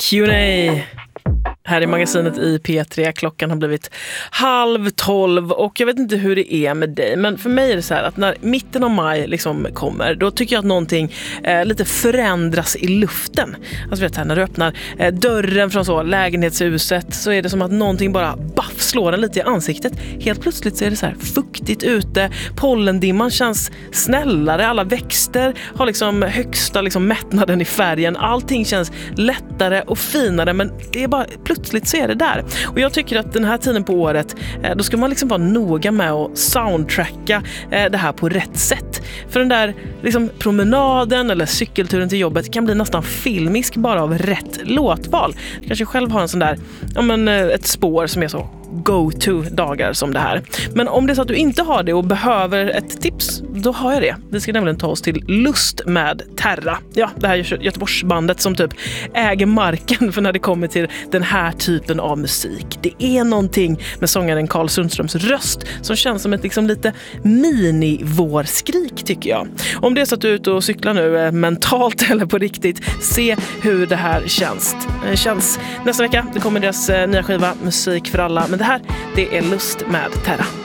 Q&A här i magasinet i P3. Klockan har blivit 11:30 och jag vet inte hur det är med dig, men för mig är det så här att när mitten av maj liksom kommer, då tycker jag att någonting lite förändras i luften. Alltså vet du, när du öppnar dörren från så lägenhetshuset så är det som att någonting bara slår en lite i ansiktet. Helt plötsligt så är det så här fuktigt ute, pollendimman känns snällare, alla växter har liksom högsta liksom mättnaden i färgen, allting känns lättare och finare, men det är bara plötsligt så är det där. Och jag tycker att den här tiden på året, då ska man liksom vara noga med att soundtracka det här på rätt sätt. För den där liksom promenaden eller cykelturen till jobbet kan bli nästan filmisk bara av rätt låtval. Du kanske själv har en sån där, ett spår som är så go-to-dagar som det här. Men om det är så att du inte har det och behöver ett tips, då har jag det. Vi ska nämligen ta oss till Lust med Terra. Ja, det här är Göteborgsbandet som typ äger marken för när det kommer till den här typen av musik. Det är någonting med sångaren Karl Sundströms röst som känns som ett liksom lite mini-vårskrik, tycker jag. Om det är så att du är ute och cyklar nu mentalt eller på riktigt, se hur det här känns. Nästa vecka, det kommer deras nya skiva Musik för alla. Men det här, det är Lust med Terra.